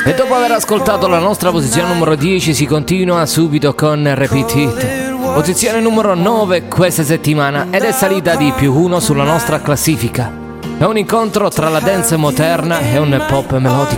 E dopo aver ascoltato la nostra posizione numero 10 si continua subito con Repeat It. Posizione numero 9 questa settimana ed è salita di +1 sulla nostra classifica. È un incontro tra la dance moderna e un pop melodico.